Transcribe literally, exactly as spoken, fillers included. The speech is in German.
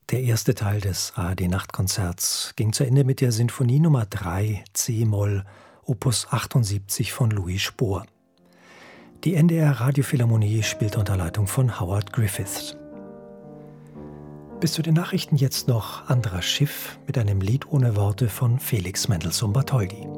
Der erste Teil des A R D-Nachtkonzerts ging zu Ende mit der Sinfonie Nummer drei c-Moll Opus achtundsiebzig von Louis Spohr. Die N D R-Radiophilharmonie spielte unter Leitung von Howard Griffiths. Bis zu den Nachrichten jetzt noch Andras Schiff mit einem Lied ohne Worte von Felix Mendelssohn Bartholdy.